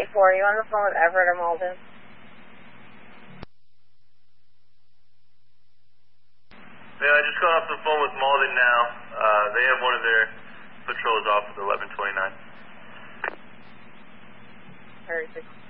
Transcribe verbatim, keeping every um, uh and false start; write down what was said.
four, are you on the phone with Everett or Malden? Yeah, I just got off the phone with Malden now. Uh, they have one of their patrols off at eleven twenty-nine. Perfect.